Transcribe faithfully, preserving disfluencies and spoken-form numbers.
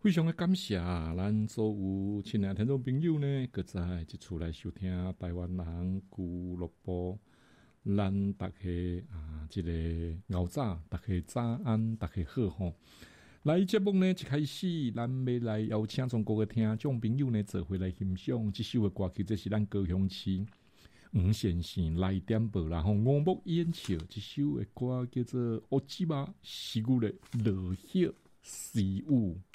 非常的感谢咱所有亲爱听众朋友呢，搁在一厝来收听台湾人俱乐部。咱大家啊，这个熬早，大家早安，大家好吼。来节目呢，一开始咱要来邀请中国的听众朋友呢，做回来欣赏这首的歌曲，这是咱高雄市吴先生来点播，然后五木演唱这首的歌叫做《乌鸡巴是古的热血事物》。